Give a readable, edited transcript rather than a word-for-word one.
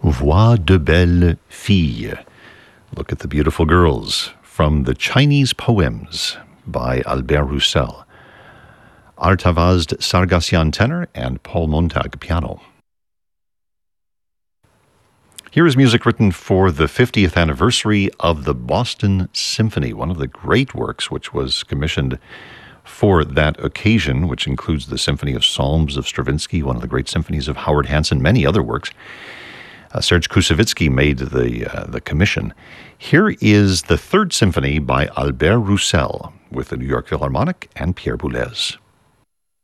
Voix de belles filles. Look at the beautiful girls from the Chinese Poems by Albert Roussel. Artavasd Sargassian tenor and Paul Montag piano. Here is music written for the 50th anniversary of the Boston Symphony, one of the great works which was commissioned for that occasion, which includes the Symphony of Psalms of Stravinsky, one of the great symphonies of Howard Hanson, many other works. Serge Koussevitzky made the commission. Here is the Third Symphony by Albert Roussel with the New York Philharmonic and Pierre Boulez.